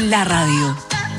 en la radio.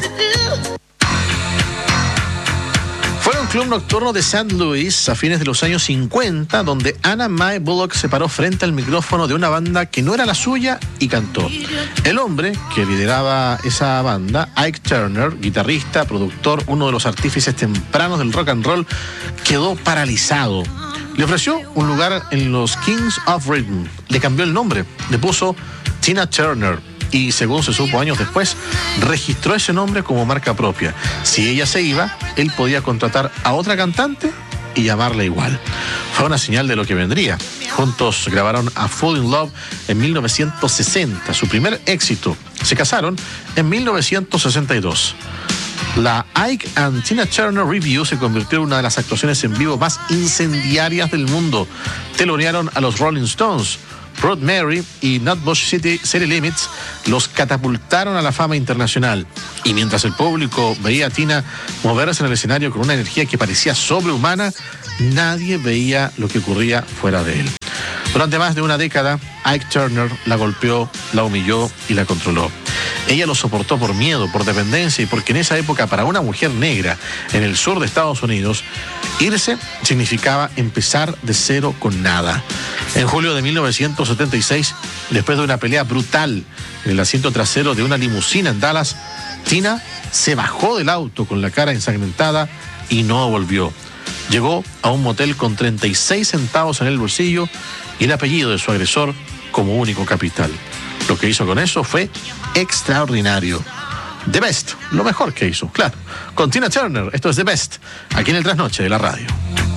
Fue un club nocturno de St. Louis a fines de los años 50, donde Anna Mae Bullock se paró frente al micrófono de una banda que no era la suya y cantó. El hombre que lideraba esa banda, Ike Turner, guitarrista, productor, uno de los artífices tempranos del rock and roll, quedó paralizado. Le ofreció un lugar en los Kings of Rhythm. Le cambió el nombre, le puso Tina Turner. Y según se supo años después, registró ese nombre como marca propia. Si ella se iba, él podía contratar a otra cantante y llamarla igual. Fue una señal de lo que vendría. Juntos grabaron A Fall in Love en 1960, su primer éxito. Se casaron en 1962. La Ike and Tina Turner Review se convirtió en una de las actuaciones en vivo más incendiarias del mundo. Telonearon a los Rolling Stones. Proud Mary y Nutbush City Limits los catapultaron a la fama internacional. Y mientras el público veía a Tina moverse en el escenario con una energía que parecía sobrehumana, nadie veía lo que ocurría fuera de él. Durante más de una década, Ike Turner la golpeó, la humilló y la controló. Ella lo soportó por miedo, por dependencia y porque en esa época para una mujer negra en el sur de Estados Unidos, irse significaba empezar de cero con nada. En julio de 1976, después de una pelea brutal en el asiento trasero de una limusina en Dallas, Tina se bajó del auto con la cara ensangrentada y no volvió. Llegó a un motel con 36 centavos en el bolsillo y el apellido de su agresor como único capital. Lo que hizo con eso fue extraordinario. The Best, lo mejor que hizo, claro. Con Tina Turner, esto es The Best, aquí en el Trasnoche de la radio.